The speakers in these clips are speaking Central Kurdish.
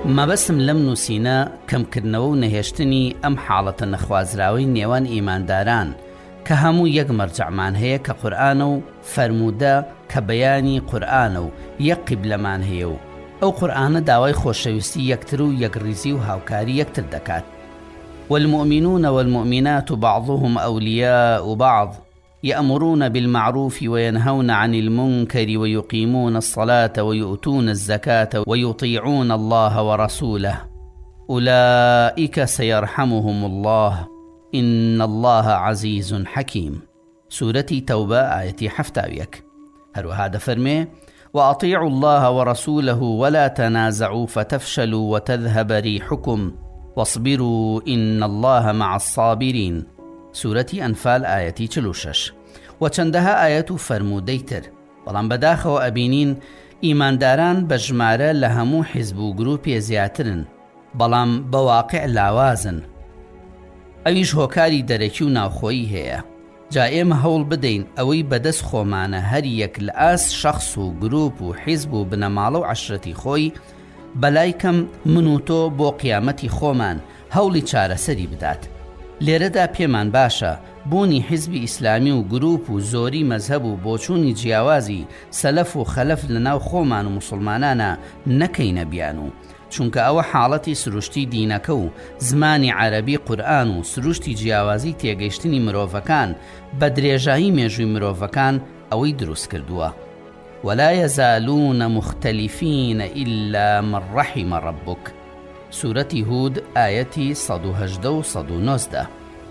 مەبەستم لەم نووسینە کەمکردنەوە و نەهێشتنی ئەم حاڵەتە نەخوازراوەی نێوان ئیمانداران کە هەموو یەک مەرجەعمان هەیە کە قورئانە و فەرموودە کە بەیانی قورئانە و یەک قیبلەمان هەیە و ئەو قورئانە داوای خۆشەویستی یەکتر و یەکڕیزی و هاوکاری یەکتر دەکات. والمؤمنون والمؤمنات بعضهم أولياء بعض يأمرون بالمعروف وينهون عن المنكر ويقيمون الصلاة ويؤتون الزكاة ويطيعون الله ورسوله أولئك سيرحمهم الله إن الله عزيز حكيم. سورة توبة آية حفتاويك. هذا فرمي وأطيعوا الله ورسوله ولا تنازعوا فتفشلوا وتذهب ريحكم واصبروا إن الله مع الصابرين. سورة أنفال آية 46. وچندها آية فرموديتر بەڵام بەداخەوە ئەبینین ئیمانداران بە ژمارە لە هەموو حیزب و گروپی زیاترن بەڵام بەواقع لاوازن. ئەویش هۆکاری دەرەکی و ناوخۆیی هەیە. جا ئێمە هەوڵ بدەین ئەوەی بەدەست خۆمانە هەر یەک لە ئاس شەخص و گروپ و حیزب و بنەماڵە و عەشرەتی خۆی بەلای کەم من و تۆ بۆ قیامەتی خۆمان هەوڵی چارەسەری بدات. لێرەدا پێمان باشە بوونی حیزبی ئیسلامی و گروپ و زۆری مەزهەب و بۆچوونی جیاوازی سەلەف و خەلەف لەناو خۆمان و مسلمانانە نەکەینە بیان و چونکە ئەوە حاڵەتی سروشتی دینەکە و زمانی عەرەبی قورئان و سروشتی جیاوازی تێگەیشتنی مرۆڤەکان بە درێژایی مێژووی مرۆڤەکان ئەوەی دروست کردووە. ولا يزالون مختلفين إلا من رحم ربك. سورة هود آية 118 و 119.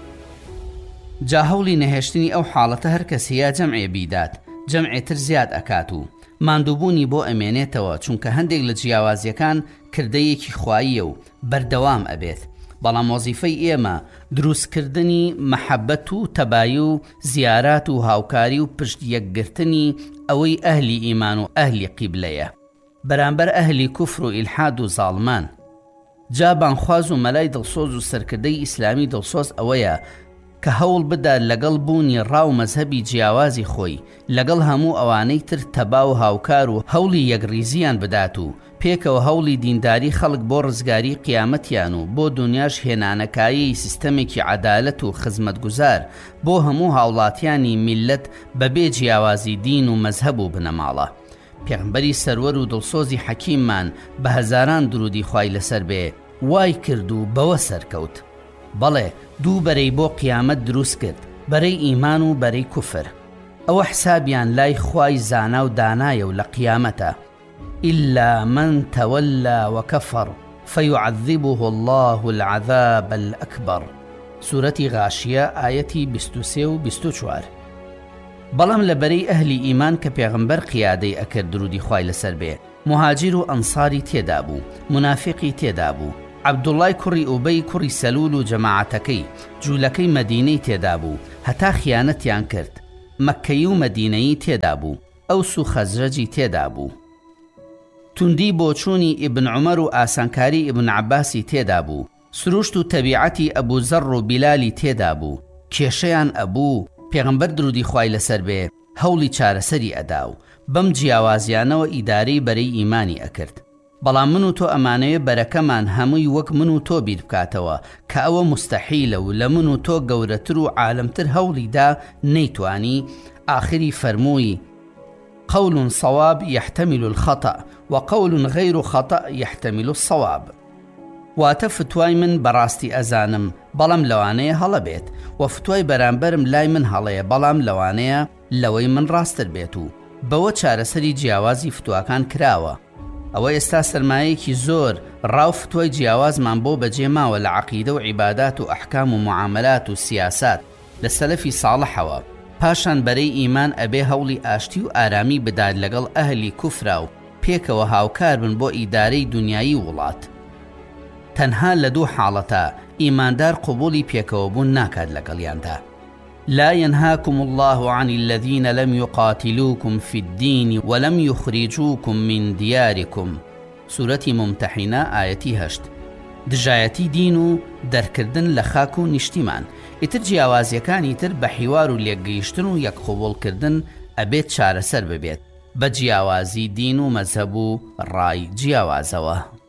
جا هەوڵی نەهێشتنی ئەو حاڵەتە هەر کەسەیە جەمعێ بیدات جەمعێتر زیاد ئەکات و ماندووبوونی بۆ ئەمێنێتەوە چونکە هەندێک لە جیاوازیەکان کردەیەکی خواییە و بەردەوام ئەبێت. بەڵام وەزیفەی ئێمە دروستکردنی مەحەبەت و تەبایی و زیارات و هاوکاری و پشت یەکگرتنی ئەوەی ئەهلی ئیمان و ئەهلی قیبلەیە بەرامبەر ئەهلی کوفر و ئیلحاد و زاڵمان. جا بانخواز و مەلای دڵسۆز و سەرکردەی ئیسلامی دڵسۆز ئەوەیە کە هەوڵ بدات لەگەڵ بوونی ڕاو مەزهەبی جیاوازی خۆی لەگەڵ هەموو ئەوانەی تر تەبا و هاوکار و هەوڵی یەکڕیزیان بدات و پێکەوە هەوڵی دینداری خەڵک بۆ ڕزگاری قیامەتیان و بۆ دنیاش هێنانەکایی سیستەمێکی عەدالەت و خزمەتگوزار بۆ هەموو هاوڵاتیانی میلەت بەبێ جیاوازی دین و مەزهەب و بنەماڵە. پێغمبەری سەروەر و دڵسۆزی حەکیممان بە هەزاران درودی خوای لەسەر بێ وای کرد و بەوە سەرکەوت. بەڵێ دوو بەرەی بۆ قیامەت دروست کرد، بەرەی ئیمان و بەرەی کوفر. ئەوە حسابیان لای خوای زانا و دانایە و لە قیامەتە. إلا من تولى وكفر فيعذبه الله العذاب الأكبر. سورة غاشية آية 23 و 24. بەڵام لە بەرەی ئەهلی ئیمان کە پێغمبەر قیادەی ئەکرد درودی خوای لەسەر بێ مهاجر و ئەنساری تێدا بوو، منافقی تێدا بوو، عەبدوڵای کوڕی ئوبەی کوڕی سەلول و جەماعەتەکەی جوولەکەی مەدینەی تێدا بوو، هەتا خیانەتیان کرد. مەککەی و مەدینەیی تێدا بوو، ئەوس و خەزرەجی تێدا بوو. توندی بۆچوونی ئیبن عومەر و ئاسانکاری ئیبن عەباسی تێدا بوو، سروشت و تەبیعەتی ئەبوو زەڕ و بیلالی تێدا بوو. کێشەیان ئەبوو پێغمبەر درودی خوای لەسەر بێ هەوڵی چارەسەری ئەدا و بەم جیاوازیانەوە ئیدارەی بەرەی ئیمانی ئەکرد. بەڵام من و تۆ ئەمانەیە بەرەکەمان هەمووی وەک من و تۆ بیر بکاتەوە کە ئەوە مستەحیلە و لە من و تۆ گەورەتر و عالمتر هەوڵیدا نەیتوانی. آخری فەرمووی قول صواب يحتمل الخطأ وقول غير خطأ يحتمل الصواب. واتە فتوای من بەڕاستی ئەزانم بەڵام لەوانەیە هەڵە بێت و فتوای بەرامبەرم لای من هەڵەیە بەڵام لەوانەیە لەوەی من ڕاستتر بێت و بەوە چارەسەری جیاوازی فتوواکان کراوە. ئەوە ئێستا سەرمایەکی زۆر ڕاو فتوای جیاوازمان بۆ بەجێ ماوە لە عەقیدە و عیبادات و ئەحکام و معاملات و سیاسات لە سەلەفی ساڵحەوە. پاشان بەرەی ئیمان ئەبێ هەوڵی ئاشتی و ئارامی بدات لەگەڵ ئەهلی کوفرا و پێکەوە هاوکار بن بۆ ئیدارەی دنیایی وڵات. تەنها لە دوو حاڵەتە ئیماندار قبولی پێکەوە بوون ناکات لەگەڵیاندا. لا ينهاكم الله عن الذين لم يقاتلوكم في الدين ولم يخرجوكم من دياركم. سورة ممتحنة آية 8. دژایەتی دین و دەرکردن لە خاک و نیشتیمان. ئیتر جیاوازیەکانی تر بە حیوار و لێکگەیشتن و یەک قبوڵکردن ئەبێت چارەسەر ببێت بە جیاوازی دین و مەزهەب و ڕای جیاوازەوە.